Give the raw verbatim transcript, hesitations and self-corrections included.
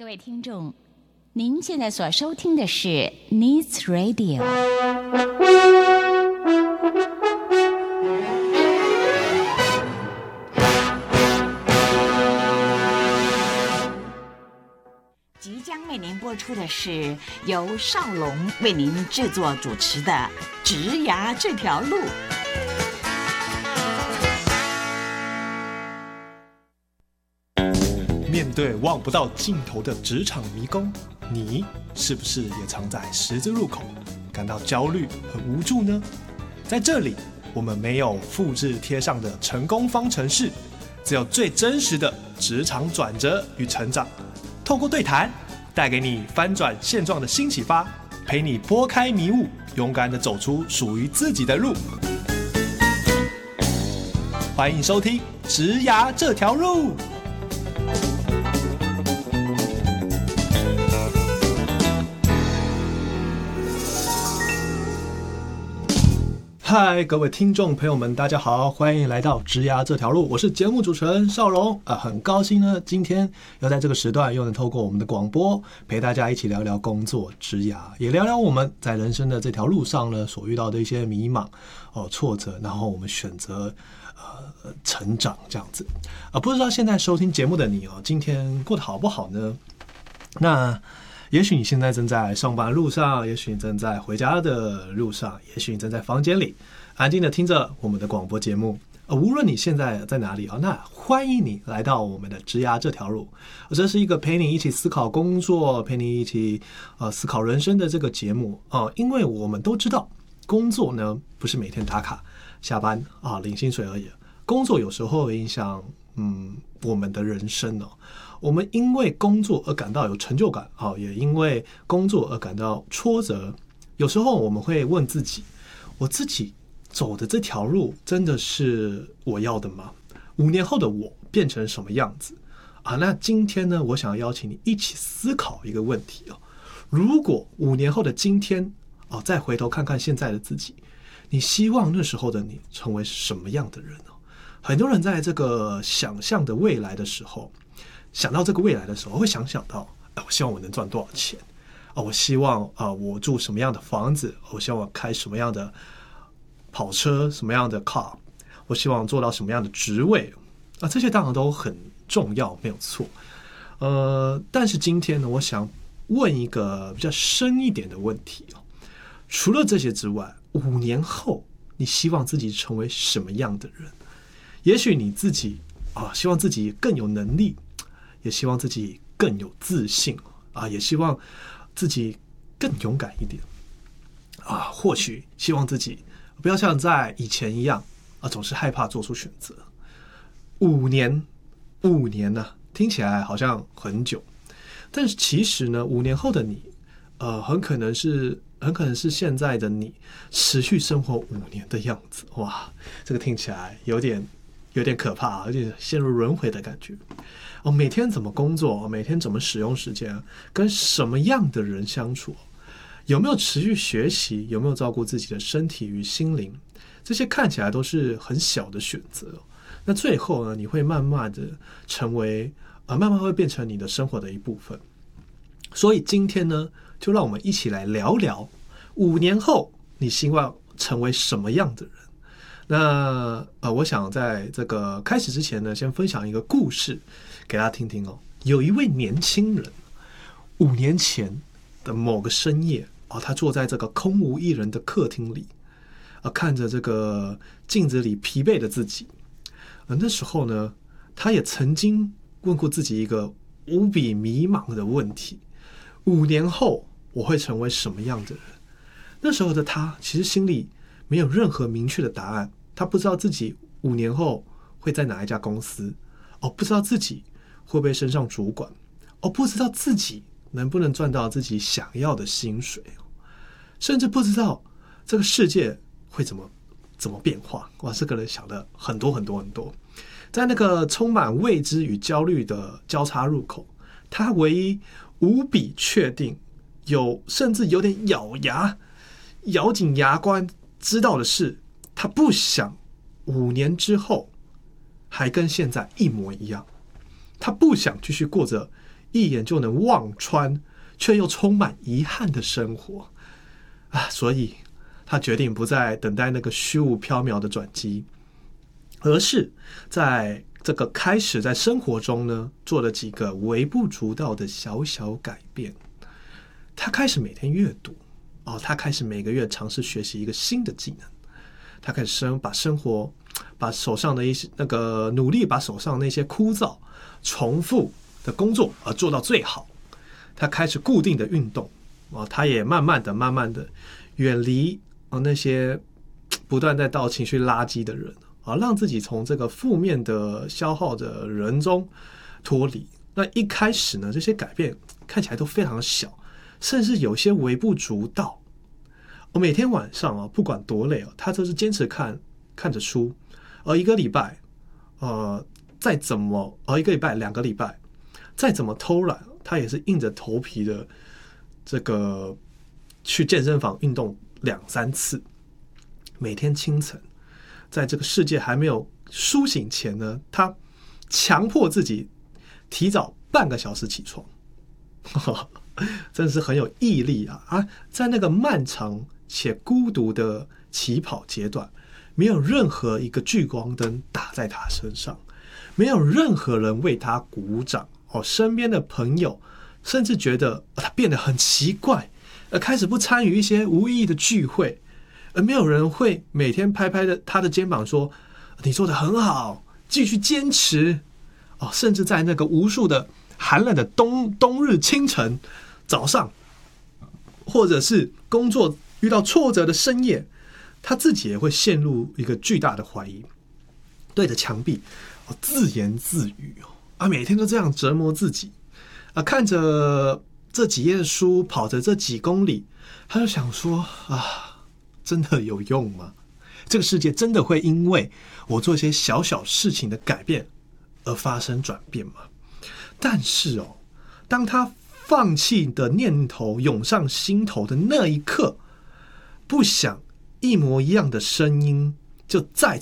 各位听众，您现在所收听的是 Needs Radio。即将为您播出的是由少龙为您制作主持的《职涯这条路》。 面对望不到尽头的职场迷宫，你是不是也常在十字路口感到焦虑和无助呢？在这里，我们没有复制贴上的成功方程式，只有最真实的职场转折与成长。透过对谈，带给你翻转现状的新启发，陪你拨开迷雾，勇敢地走出属于自己的路。欢迎收听《职涯这条路》。嗨，各位听众朋友们，大家好，欢迎来到职涯这条路，我是节目主持人少龙啊、呃，很高兴呢，今天又在这个时段又能透过我们的广播陪大家一起聊聊工作、职涯，也聊聊我们在人生的这条路上呢所遇到的一些迷茫、哦挫折，然后我们选择呃成长这样子啊、呃。不知道现在收听节目的你哦，今天过得好不好呢？那也许你现在正在上班路上，也许你正在回家的路上，也许你正在房间里安静的听着我们的广播节目。呃，无论你现在在哪里啊，那欢迎你来到我们的职涯这条路。这是一个陪你一起思考工作，陪你一起呃思考人生的这个节目啊、呃。因为我们都知道，工作呢不是每天打卡下班啊领薪水而已，工作有时候会影响嗯我们的人生哦。我们因为工作而感到有成就感，也因为工作而感到挫折。有时候我们会问自己，我自己走的这条路真的是我要的吗？五年后的我变成什么样子啊？那今天呢，我想邀请你一起思考一个问题哦。如果五年后的今天啊，再回头看看现在的自己，你希望那时候的你成为什么样的人呢？很多人在这个想象的未来的时候，想到这个未来的时候，会想想到，我希望我能赚多少钱啊？我希望啊，我住什么样的房子？我希望我开什么样的跑车？什么样的 car？ 我希望做到什么样的职位啊？这些当然都很重要，没有错。呃，但是今天呢，我想问一个比较深一点的问题哦。除了这些之外，五年后你希望自己成为什么样的人？也许你自己啊，希望自己更有能力。也希望自己更有自信啊，也希望自己更勇敢一点啊，或许希望自己不要像在以前一样啊，总是害怕做出选择。五年，五年呢、啊，听起来好像很久，但是其实呢，五年后的你，呃，很可能是很可能是现在的你持续生活五年的样子。哇，这个听起来有点有点可怕，有点陷入轮回的感觉。哦，每天怎么工作？每天怎么使用时间？跟什么样的人相处？有没有持续学习？有没有照顾自己的身体与心灵？这些看起来都是很小的选择。那最后呢，你会慢慢的成为，呃，慢慢会变成你的生活的一部分。所以今天呢，就让我们一起来聊聊，五年后你希望成为什么样的人？那呃，我想在这个开始之前呢，先分享一个故事给大家听听哦。有一位年轻人，五年前的某个深夜啊、哦，他坐在这个空无一人的客厅里啊、呃，看着这个镜子里疲惫的自己。而那时候呢，他也曾经问过自己一个无比迷茫的问题：五年后我会成为什么样的人？那时候的他其实心里没有任何明确的答案。他不知道自己五年后会在哪一家公司，哦，不知道自己会不会升上主管，哦，不知道自己能不能赚到自己想要的薪水，甚至不知道这个世界会怎么怎么变化。哇，这个人想的很多很多很多。在那个充满未知与焦虑的交叉入口，他唯一无比确定，有甚至有点咬牙咬紧牙关知道的是，他不想五年之后还跟现在一模一样，他不想继续过着一眼就能望穿却又充满遗憾的生活啊！所以他决定不再等待那个虚无缥缈的转机，而是在这个开始在生活中呢，做了几个微不足道的小小改变。他开始每天阅读哦，他开始每个月尝试学习一个新的技能。他开始生把生活，把手上的一些那个努力，把手上那些枯燥、重复的工作而做到最好。他开始固定的运动啊，他也慢慢的、慢慢的远离啊那些不断在倒情绪垃圾的人啊，让自己从这个负面的消耗的人中脱离。那一开始呢，这些改变看起来都非常小，甚至有些微不足道。我每天晚上啊，不管多累啊，他就是坚持看看着书，而一个礼拜，呃，再怎么，而一个礼拜、两个礼拜，再怎么偷懒，他也是硬着头皮的这个去健身房运动两三次。每天清晨，在这个世界还没有苏醒前呢，他强迫自己提早半个小时起床，真是很有毅力啊！啊，在那个漫长且孤独的起跑阶段，没有任何一个聚光灯打在他身上，没有任何人为他鼓掌哦，身边的朋友甚至觉得他变得很奇怪，而开始不参与一些无意义的聚会，而没有人会每天拍拍他的肩膀说：“你做得很好，继续坚持。”哦，甚至在那个无数的寒冷的冬冬日清晨、早上，或者是工作遇到挫折的深夜，他自己也会陷入一个巨大的怀疑，对着墙壁哦自言自语哦啊，每天都这样折磨自己啊，看着这几页书，跑着这几公里，他就想说啊，真的有用吗？这个世界真的会因为我做一些小小事情的改变而发生转变吗？但是哦，当他放弃的念头涌上心头的那一刻，不想一模一样的声音就再